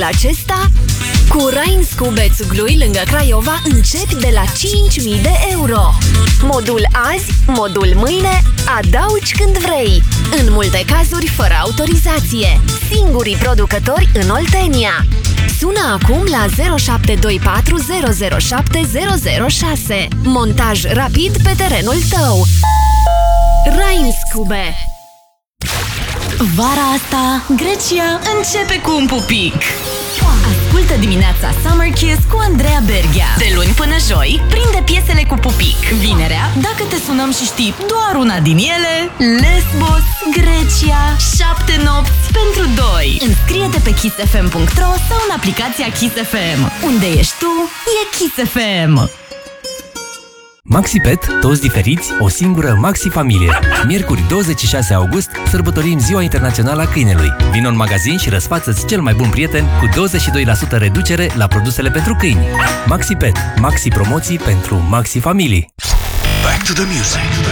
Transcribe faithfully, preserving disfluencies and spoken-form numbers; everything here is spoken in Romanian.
acesta? Cu Rainscu Bețuglui lângă Craiova începi de la cinci mii de euro. Modul azi, modul mâine, adaugi când vrei. În multe cazuri fără autorizație. Singurii producători în Oltenia. Sună acum la zero șapte doi patru zero zero șapte zero zero șase. Montaj rapid pe terenul tău. Rainscube. Vara asta, Grecia începe cu un pupic. Ascultă dimineața Summer Kiss cu Andreea Berghia. De luni până joi, prinde piesele cu pupic. Vinerea, dacă te sunăm și știi doar una din ele, Lesbos, Grecia, șapte nopți pentru doi. Înscrie-te pe kiss f m punct r o sau în aplicația Kiss F M. Unde ești tu, e Kiss F M. MaxiPet, toți diferiți, o singură Maxi-familie. Miercuri douăzeci și șase august sărbătorim Ziua Internațională a Câinelui. Vino în magazin și răsfață-ți cel mai bun prieten cu douăzeci și doi la sută reducere la produsele pentru câini. MaxiPet, maxi promoții pentru maxi familii. Back to the music.